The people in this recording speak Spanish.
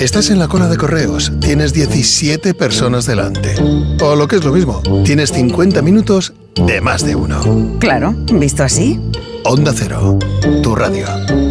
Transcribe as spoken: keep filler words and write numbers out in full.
Estás en la cola de correos, tienes diecisiete personas delante. O lo que es lo mismo, tienes cincuenta minutos de más de uno. Claro, visto así. Onda Cero, tu radio.